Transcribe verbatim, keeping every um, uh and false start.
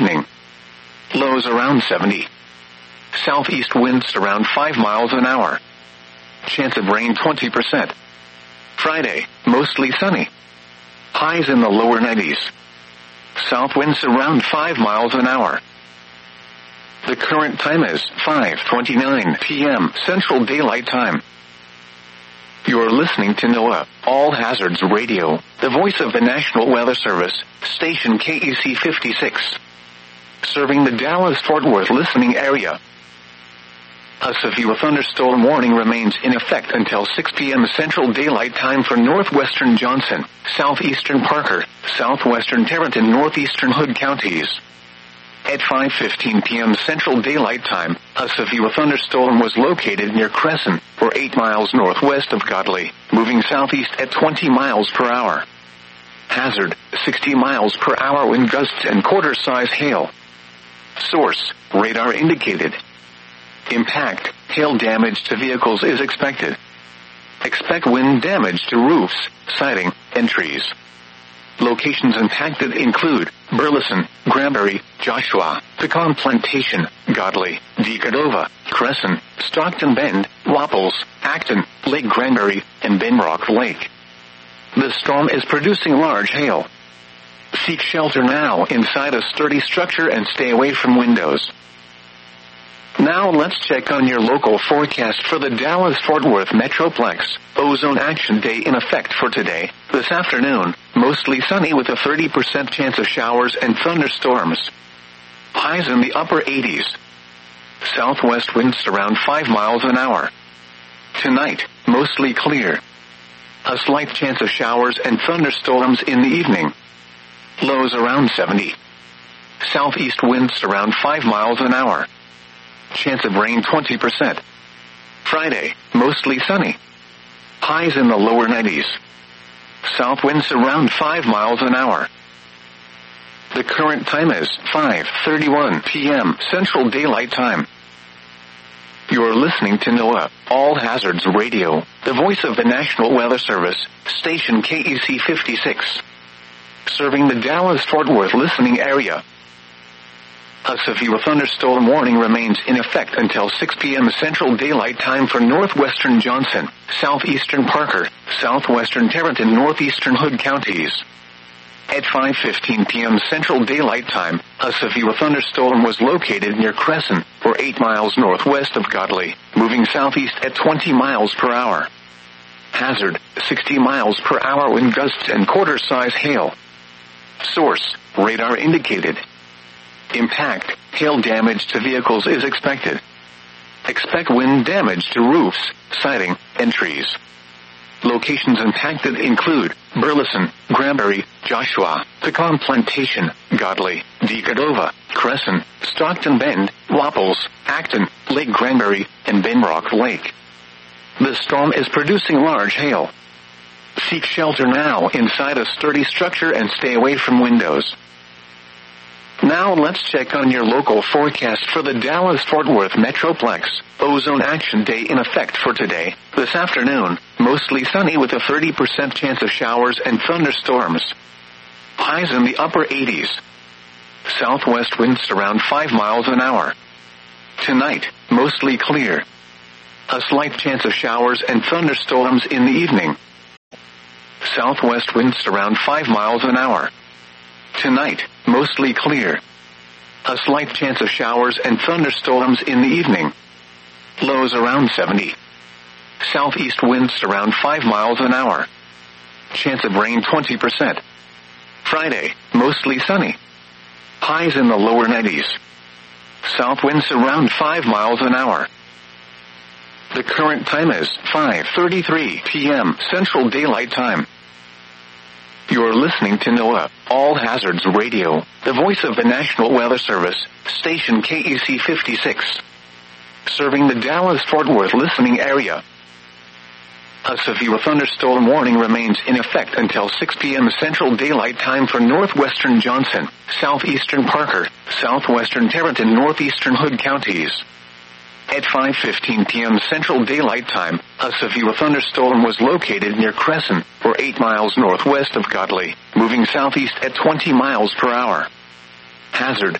evening. Lows around seventy. Southeast winds around five miles an hour. Chance of rain twenty percent. Friday, mostly sunny. Highs in the lower nineties. South winds around five miles an hour. The current time is five twenty-nine p.m. Central Daylight Time. You're listening to NOAA, All Hazards Radio, the voice of the National Weather Service, station K E C fifty-six. Serving the Dallas-Fort Worth listening area. A severe thunderstorm warning remains in effect until six p.m. Central Daylight Time for northwestern Johnson, southeastern Parker, southwestern Tarrant and northeastern Hood counties. At five fifteen p.m. Central Daylight Time, a severe thunderstorm was located near Crescent, or eight miles northwest of Godley, moving southeast at twenty miles per hour. Hazard, sixty miles per hour wind gusts and quarter-size hail. Source, radar indicated. Impact, hail damage to vehicles is expected. Expect wind damage to roofs, siding, and trees. Locations impacted include Burleson, Granbury, Joshua, Pecan Plantation, Godley, Decordova, Crescent, Stockton Bend, Wapples, Acton, Lake Granbury, and Benbrook Lake. The storm is producing large hail. Seek shelter now inside a sturdy structure and stay away from windows. Now let's check on your local forecast for the Dallas-Fort Worth Metroplex. Ozone Action Day in effect for today, this afternoon, mostly sunny with a thirty percent chance of showers and thunderstorms. Highs in the upper eighties. Southwest winds around five miles an hour. Tonight, mostly clear. A slight chance of showers and thunderstorms in the evening. Lows around seventy. Southeast winds around five miles an hour. Chance of rain twenty percent. Friday, mostly sunny. Highs in the lower nineties. South winds around five miles an hour. The current time is five thirty-one p.m. Central Daylight Time. You're listening to NOAA, All Hazards Radio, the voice of the National Weather Service, station K E C fifty-six. Serving the Dallas-Fort Worth listening area. A severe thunderstorm warning remains in effect until six p.m. Central Daylight Time for northwestern Johnson, southeastern Parker, southwestern Tarrant and northeastern Hood counties. At five fifteen p.m. Central Daylight Time, a severe thunderstorm was located near Crescent, or eight miles northwest of Godley, moving southeast at twenty miles per hour. Hazard, sixty miles per hour wind gusts and quarter-size hail. Source, radar indicated. Impact, hail damage to vehicles is expected. Expect wind damage to roofs, siding, and trees. Locations impacted include Burleson, Granbury, Joshua, Pecan Plantation, Godley, Decordova, Crescent, Stockton Bend, Wapples, Acton, Lake Granbury, and Benbrook Lake. The storm is producing large hail. Seek shelter now inside a sturdy structure and stay away from windows. Now let's check on your local forecast for the Dallas-Fort Worth Metroplex. Ozone Action Day in effect for today, this afternoon, mostly sunny with a thirty percent chance of showers and thunderstorms. Highs in the upper eighties. Southwest winds around five miles an hour. Tonight, mostly clear. A slight chance of showers and thunderstorms in the evening. Southwest winds around five miles an hour. Tonight, mostly clear. A slight chance of showers and thunderstorms in the evening. Lows around seventy. Southeast winds around five miles an hour. Chance of rain twenty percent. Friday, mostly sunny. Highs in the lower nineties. South winds around five miles an hour. The current time is five thirty-three p.m. Central Daylight Time. You're listening to NOAA, All Hazards Radio, the voice of the National Weather Service, station K E C fifty-six. Serving the Dallas-Fort Worth listening area. A severe thunderstorm warning remains in effect until six p.m. Central Daylight Time for northwestern Johnson, southeastern Parker, southwestern Tarrant and northeastern Hood counties. At five fifteen p.m. Central Daylight Time, a severe thunderstorm was located near Crescent, or eight miles northwest of Godley, moving southeast at twenty miles per hour. Hazard,